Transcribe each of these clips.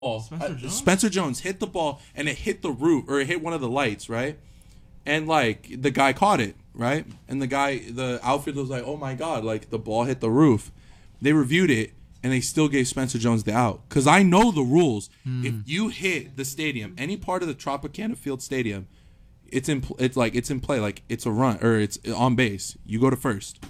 Spencer Jones hit the ball and it hit the roof or it hit one of the lights, right? And like the guy caught it, right? And the outfielder was like, "Oh my god!" Like the ball hit the roof. They reviewed it and they still gave Spencer Jones the out because I know the rules. If you hit the stadium, any part of the Tropicana Field Stadium, it's in play, like it's a run or it's on base. You go to first,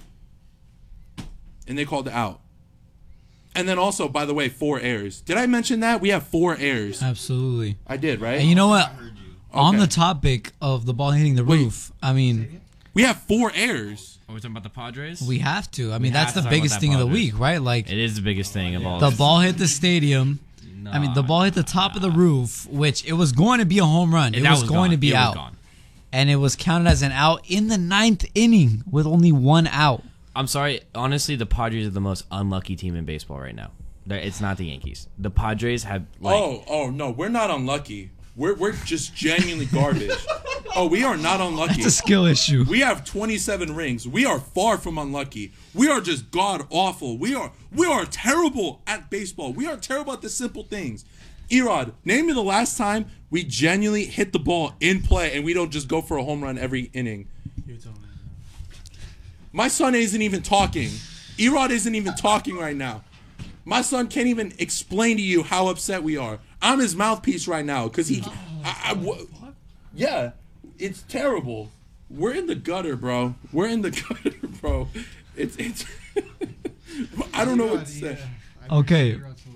and they called it out. And then also, by the way, 4 errors. Did I mention that? We have 4 errors. Absolutely. I did, right? And you know what? On the topic of the ball hitting the roof, I mean, we have 4 errors. Are we talking about the Padres? We have to. I mean, that's the biggest thing of the week, right? Like it is the biggest thing of all. The ball hit the stadium. I mean, the ball hit the top of the roof, which it was going to be a home run. It was going to be out. And it was counted as an out in the 9th inning with only 1 out. I'm sorry. Honestly, the Padres are the most unlucky team in baseball right now. It's not the Yankees. The Padres have like... Oh, no. We're not unlucky. We're just genuinely garbage. We are not unlucky. It's a skill issue. We have 27 rings. We are far from unlucky. We are just god-awful. We are terrible at baseball. We are terrible at the simple things. Erod, name me the last time we genuinely hit the ball in play and we don't just go for a home run every inning. You're telling me. My son isn't even talking. Erod isn't even talking right now. My son can't even explain to you how upset we are. I'm his mouthpiece right now because he... yeah, it's terrible. We're in the gutter, bro. We're in the gutter, bro. It's I don't know what to say. Okay.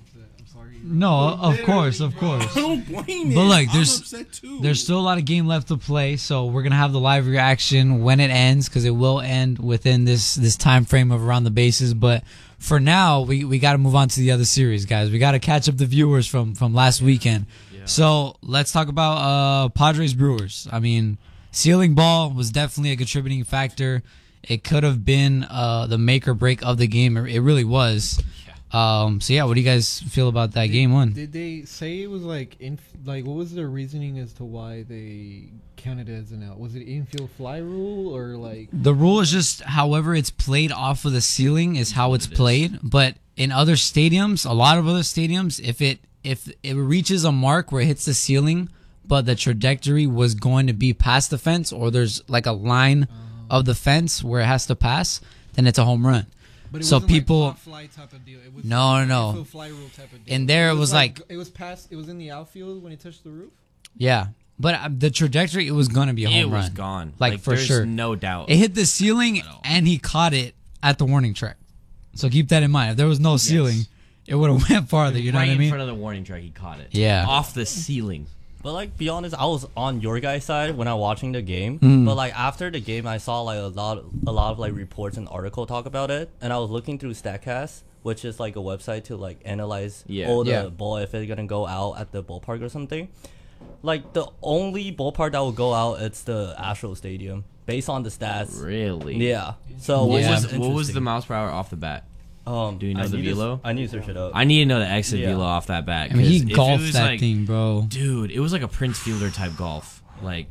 No, of course. I don't blame But it. like, I'm upset too. there's still a lot of game left to play, so we're gonna have the live reaction when it ends because it will end within this time frame of around the bases. But for now, we got to move on to the other series, guys. We got to catch up the viewers from last weekend. Yeah. So let's talk about Padres Brewers. I mean, ceiling ball was definitely a contributing factor. It could have been the make or break of the game. It really was. So yeah, what do you guys feel about that game one? Did they say it was like what was their reasoning as to why they counted it as an out? Was it infield fly rule or like the rule is just however it's played off of the ceiling is how it's played. But in other stadiums, a lot of other stadiums, if it reaches a mark where it hits the ceiling, but the trajectory was going to be past the fence, or there's like a line of the fence where it has to pass, then it's a home run. But it so wasn't people, like fly type of deal. It was no. Fly rule type of deal. And there it was like it was past. It was in the outfield when it touched the roof. Yeah, but the trajectory, it was going to be a home run. It was gone, like for there's sure, no doubt. It hit the ceiling and he caught it at the warning track. So keep that in mind. If there was no ceiling, it would have went farther. You know what I mean? Right in front of the warning track, he caught it. Yeah, off the ceiling. But like, be honest, I was on your guys' side when I was watching the game. But like after the game, I saw like a lot of like reports and articles talk about it, and I was looking through Statcast, which is like a website to like analyze all the ball if it's gonna go out at the ballpark or something. Like the only ballpark that will go out, it's the Astro Stadium, based on the stats. Really? Yeah. So what was the miles per hour off the bat? Do you know the velo? I need to search it up. I need to know the exit velo off that bat. I mean, he golfed that thing, bro. Dude, it was like a Prince Fielder type golf. Like,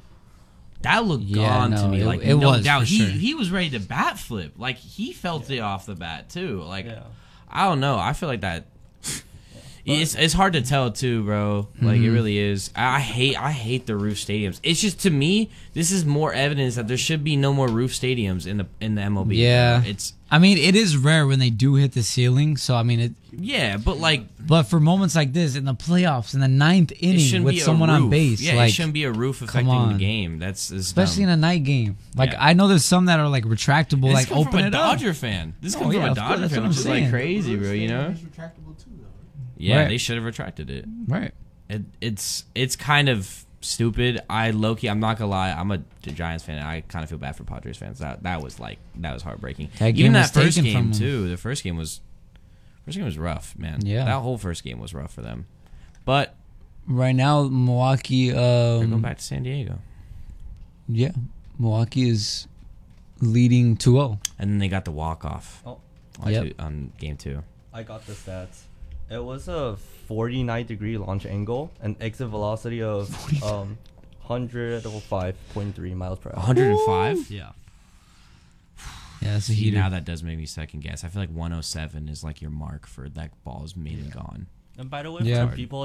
that looked gone to me. Like, it no was doubt. For sure. He was ready to bat flip. Like, he felt it off the bat, too. Like, I don't know. I feel like that. It's hard to tell too, bro. Like it really is. I hate the roof stadiums. It's just, to me, this is more evidence that there should be no more roof stadiums in the MLB. Yeah, bro. I mean, it is rare when they do hit the ceiling. So I mean, but for moments like this in the playoffs in the 9th inning with someone on base, it shouldn't be a roof affecting the game. That's especially dumb. in a night game. Like I know there's some that are like retractable, this like open from a it Dodger up. fan. This comes from a Dodger fan, which is like crazy, bro. You know. Yeah, they should have retracted it. Right. It's kind of stupid. I'm not gonna lie. I'm a Giants fan. And I kind of feel bad for Padres fans. That was heartbreaking. Even that first game too. The first game was rough, man. Yeah. That whole first game was rough for them. But right now, Milwaukee. They're going back to San Diego. Yeah, Milwaukee is leading 2-0. And then they got the walk off. On game 2. I got the stats. It was a 49-degree launch angle, an exit velocity of 105.3 miles per hour. 105? Yeah, that's a heater. Now that does make me second guess. I feel like 107 is like your mark for that ball is made and gone. And by the way, Yeah. for people